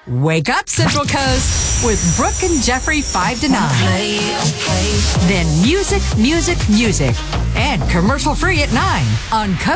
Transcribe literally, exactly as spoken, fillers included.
Wake up, Central Coast, with Brooke and Jeffrey five to nine. Play, okay. Then music, music, music. And commercial free at nine on Coast.